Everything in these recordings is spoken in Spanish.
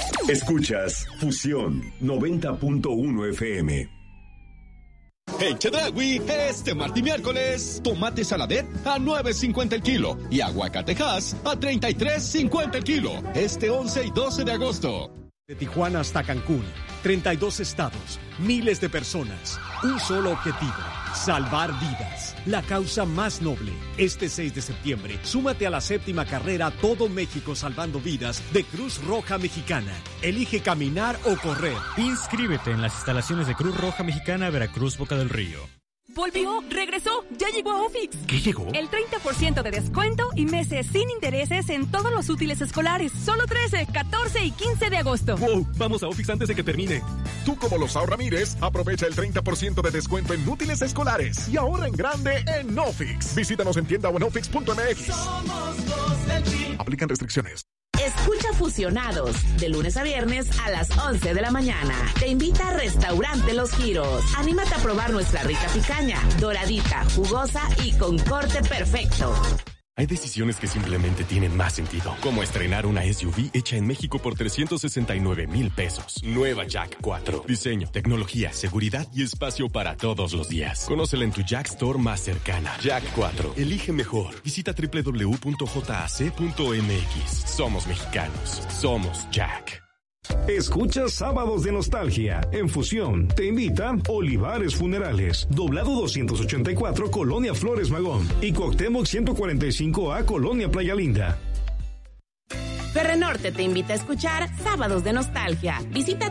Escuchas Fusión 90.1 FM. En Chedraui, este martes y miércoles, tomate saladet a $9.50 el kilo y aguacatejas a $33.50 el kilo. Este 11 y 12 de agosto. De Tijuana hasta Cancún, 32 estados, miles de personas, un solo objetivo, salvar vidas, la causa más noble. Este 6 de septiembre, súmate a la 7ª carrera Todo México Salvando Vidas de Cruz Roja Mexicana. Elige caminar o correr. Inscríbete en las instalaciones de Cruz Roja Mexicana, Veracruz, Boca del Río. Volvió, regresó, ya llegó a Ofix. ¿Qué llegó? El 30% de descuento y meses sin intereses en todos los útiles escolares. Solo 13, 14 y 15 de agosto. ¡Wow! Vamos a Ofix antes de que termine. Tú, como los Ramírez, aprovecha el 30% de descuento en útiles escolares y ahorra en grande en Ofix. Visítanos en tienda o en ofix.mx. Aplican restricciones. Escucha Fusionados, de lunes a viernes a las 11 de la mañana. Te invita a Restaurante Los Giros. Anímate a probar nuestra rica picaña, doradita, jugosa y con corte perfecto. Hay decisiones que simplemente tienen más sentido, como estrenar una SUV hecha en México por $369,000 pesos. Nueva Jack 4. Diseño, tecnología, seguridad y espacio para todos los días. Conócela en tu Jack Store más cercana. Jack 4. Elige mejor. Visita www.jac.mx. Somos mexicanos. Somos Jack. Escucha Sábados de Nostalgia. En Fusión te invita Olivares Funerales, Doblado 284, Colonia Flores Magón, y Cuauhtémoc 145A, Colonia Playa Linda. Ferrenorte te invita a escuchar Sábados de Nostalgia. Visita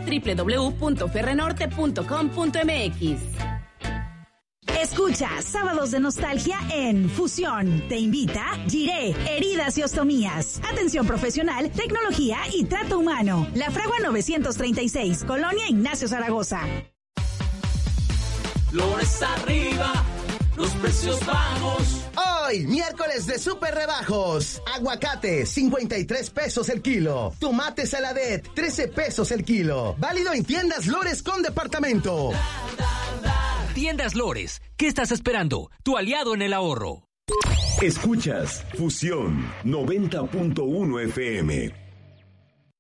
www.ferrenorte.com.mx. Escucha Sábados de Nostalgia en Fusión. Te invita Giré, Heridas y Ostomías. Atención profesional, tecnología y trato humano. La Fragua 936, Colonia Ignacio Zaragoza. Flores arriba, los precios bajos. Hoy, miércoles de super rebajos. Aguacate, 53 pesos el kilo. Tomate saladet, 13 pesos el kilo. Válido en tiendas Lores con departamento. Tiendas Lores, ¿qué estás esperando? Tu aliado en el ahorro. Escuchas Fusión 90.1 FM.